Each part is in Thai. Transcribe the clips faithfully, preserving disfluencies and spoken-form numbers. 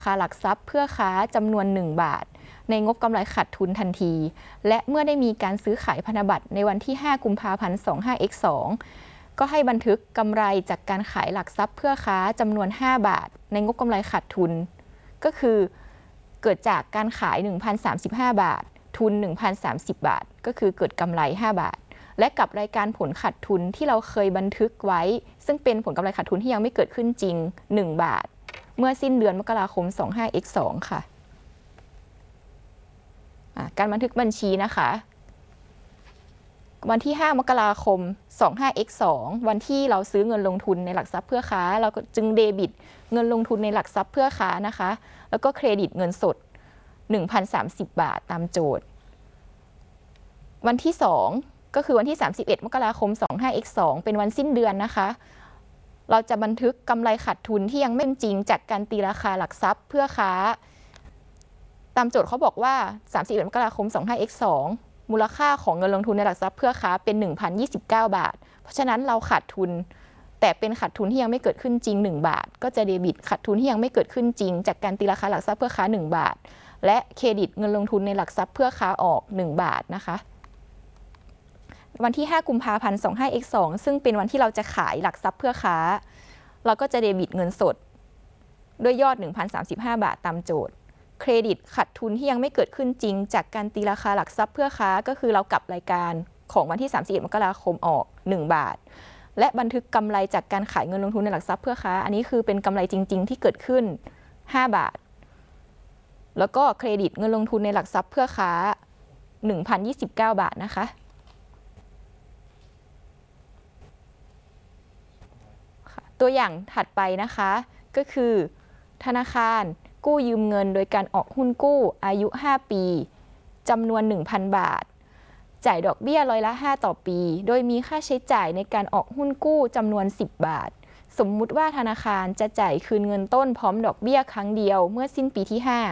ราคาหลักทรัพย์เพื่อค้าจำนวนหนึ่งบาทในงบกำไรขาดทุนทันทีและเมื่อได้มีการซื้อขายพันธบัตรในวันที่ห้ากุมภาพันธ์ สองพันห้าร้อย เอ็กซ์ สอง ก็ให้บันทึกกำไรจากการขายหลักทรัพย์เพื่อค้าจำนวนห้าบาทในงบกำไรขาดทุนก็คือเกิดจากการขาย หนึ่งพันสามสิบห้า บาททุน หนึ่งพันสามสิบ บาทก็คือเกิดกำไรห้าบาทและกับรายการผลขาดทุนที่เราเคยบันทึกไว้ซึ่งเป็นผลกำไรขาดทุนที่ยังไม่เกิดขึ้นจริงหนึ่งบาทเมื่อสิ้นเดือนมกราคม สองพันห้าร้อย เอ็กซ์ สอง ค่ะการบันทึกบัญชีนะคะวันที่ห้ามกราคม สองพันห้าร้อย เอ็กซ์ สอง วันที่เราซื้อเงินลงทุนในหลักทรัพย์เพื่อค้าเราก็จึงเดบิตเงินลงทุนในหลักทรัพย์เพื่อค้านะคะแล้วก็เครดิตเงินสด หนึ่งพันสามสิบ บาทตามโจทย์วันที่สองก็คือวันที่สามสิบเอ็ดมกราคม สองพันห้าร้อย เอ็กซ์ สอง เป็นวันสิ้นเดือนนะคะเราจะบันทึกกำไรขาดทุนที่ยังไม่เป็นจริงจากการตีราคาหลักทรัพย์เพื่อค้าตามโจทย์เขาบอกว่าสามสิบเอ็ดมกราคม สองพันห้าร้อย เอ็กซ์ สอง มูลค่าของเงินลงทุนในหลักทรัพย์เพื่อค้าเป็น หนึ่งพันยี่สิบเก้า บาทเพราะฉะนั้นเราขาดทุนแต่เป็นขาดทุนที่ยังไม่เกิดขึ้นจริงหนึ่งบาทก็จะเดบิตขาดทุนที่ยังไม่เกิดขึ้นจริงจากการตีราคาหลักทรัพย์เพื่อค้าหนึ่งบาทและเครดิตเงินลงทุนในหลักทรัพย์เพื่อค้าออกหนึ่งบาทนะคะวันที่ห้ากุมภาพันธ์ สองพันห้าร้อย เอ็กซ์ สอง ซึ่งเป็นวันที่เราจะขายหลักทรัพย์เพื่อค้าเราก็จะเดบิตเงินสดด้วยยอด หนึ่งพันสามสิบห้า บาทตามโจทย์เครดิตขาดทุนที่ยังไม่เกิดขึ้นจริงจากการตีราคาหลักทรัพย์เพื่อค้าก็คือเรากลับรายการของวันที่สามสิบเอ็ดมกราคมออกหนึ่งบาทและบันทึกกำไรจากการขายเงินลงทุนในหลักทรัพย์เพื่อค้าอันนี้คือเป็นกำไรจริงๆที่เกิดขึ้นห้าบาทแล้วก็เครดิตเงินลงทุนในหลักทรัพย์เพื่อค้า หนึ่งพันยี่สิบเก้า บาทนะคะตัวอย่างถัดไปนะคะก็คือธนาคารกู้ยืมเงินโดยการออกหุ้นกู้อายุห้าปีจำนวน หนึ่งพัน บาทจ่ายดอกเบี้ยร้อยละห้าต่อปีโดยมีค่าใช้จ่ายในการออกหุ้นกู้จำนวนสิบบาทสมมุติว่าธนาคารจะจ่ายคืนเงินต้นพร้อมดอกเบี้ยครั้งเดียวเมื่อสิ้นปีที่ห้า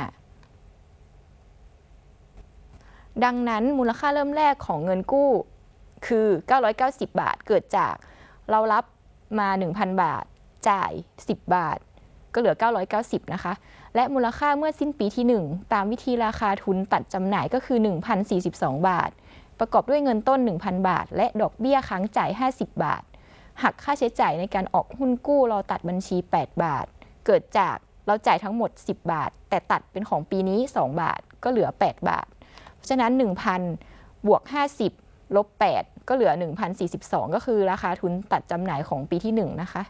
ดังนั้นมูลค่าเริ่มแรกของเงินกู้คือเก้าร้อยเก้าสิบบาทเกิดจากเรารับมา หนึ่งพัน บาทจ่ายสิบบาทก็เหลือเก้าร้อยเก้าสิบนะคะและมูลค่าเมื่อสิ้นปีที่หนึ่งตามวิธีราคาทุนตัดจำหน่ายก็คือ หนึ่งพันสี่สิบสอง บาทประกอบด้วยเงินต้น หนึ่งพัน บาทและดอกเบี้ยค้างจ่ายห้าสิบบาทหักค่าใช้จ่ายในการออกหุ้นกู้เราตัดบัญชีแปดบาทเกิดจากเราจ่ายทั้งหมดสิบบาทแต่ตัดเป็นของปีนี้สองบาทก็เหลือแปดบาทเพราะฉะนั้น หนึ่งพัน บวกห้าสิบลบแปดก็เหลือ หนึ่งพันสี่สิบสอง ก็คือราคาทุนตัดจำหน่ายของปีที่หนึ่งนะคะ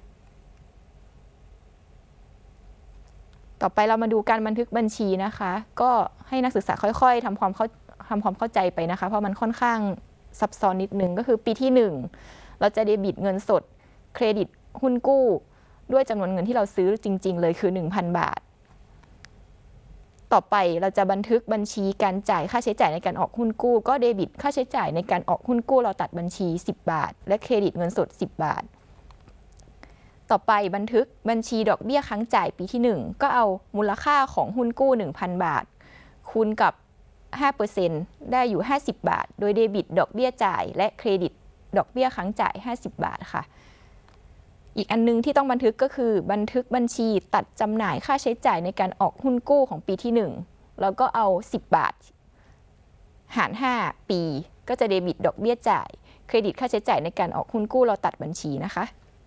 ต่อไปเรามาดูการบันทึกบัญชีนะคะก็ให้นักศึกษาค่อยๆทำความเข้าทำความเข้าใจไปนะคะเพราะมันค่อนข้างซับซ้อนนิดนึงก็คือปีที่หนึ่งเราจะเดบิตเงินสดเครดิตหุ้นกู้ด้วยจำนวนเงินที่เราซื้อจริงๆเลยคือ หนึ่งพัน บาทต่อไปเราจะบันทึกบัญชีการจ่ายค่าใช้จ่ายในการออกหุ้นกู้ก็เดบิตค่าใช้จ่ายในการออกหุ้นกู้เราตัดบัญชีสิบบาทและเครดิตเงินสดสิบบาทต่อไปบันทึกบัญชีดอกเบี้ยค้างจ่ายปีที่หนึ่งก็เอามูลค่าของหุ้นกู้ หนึ่งพัน บาทคูณกับ ห้าเปอร์เซ็นต์ ได้อยู่ห้าสิบบาทโดยเดบิตดอกเบี้ยจ่ายและเครดิตดอกเบี้ยค้างจ่ายห้าสิบบาทค่ะอีกอันนึงที่ต้องบันทึกก็คือบันทึกบัญชีตัดจำหน่ายค่าใช้จ่ายในการออกหุ้นกู้ของปีที่หนึ่งแล้วก็เอาสิบบาทหารห้าปีก็จะเดบิตดอกเบี้ยจ่ายเครดิตค่าใช้จ่ายในการออกหุ้นกู้เราตัดบัญชีนะคะ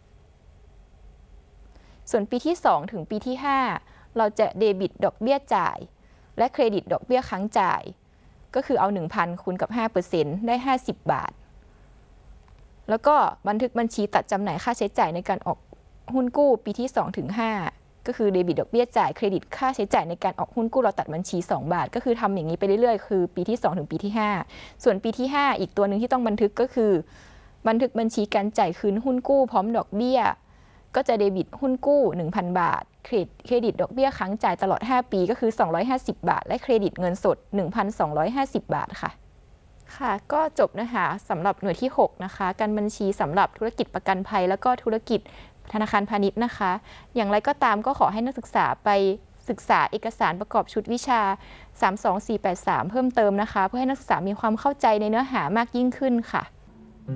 ส่วนปีที่สองถึงปีที่ห้าเราจะเดบิตดอกเบี้ยจ่ายและเครดิตดอกเบี้ยค้างจ่ายก็คือเอา หนึ่งพัน คูณกับ ห้าเปอร์เซ็นต์ ได้ห้าสิบบาทแล้วก็บันทึกบัญชีตัดจำหน่ายค่าใช้จ่ายในการออกหุ้นกู้ปีที่สองถึงห้าก็คือเดบิตดอกเบี้ยจ่ายเครดิตค่าใช้จ่ายในการออกหุ้นกู้เราตัดบัญชีสองบาทก็คือทำอย่างนี้ไปเรื่อยๆคือปีที่สองถึงปีที่ห้าส่วนปีที่ห้าอีกตัวหนึ่งที่ต้องบันทึกก็คือบันทึกบัญชีการจ่ายคืนหุ้นกู้พร้อมดอกเบี้ยก็จะเดบิตหุ้นกู้ หนึ่งพัน บาทเครดิตดอกเบี้ยค้างจ่ายตลอดห้าปีก็คือสองร้อยห้าสิบบาทและเครดิตเงินสด หนึ่งพันสองร้อยห้าสิบ บาทค่ะค่ะก็จบนะคะสำหรับหน่วยที่หกนะคะการบัญชีสำหรับธุรกิจประกันภัยแล้วก็ธุรกิจธนาคารพาณิชย์นะคะอย่างไรก็ตามก็ขอให้นักศึกษาไปศึกษาเอกสารประกอบชุดวิชาสาม สอง สี่ แปด สามเพิ่มเติมนะคะเพื่อให้นักศึกษามีความเข้าใจในเนื้อหามากยิ่งขึ้นค่ะ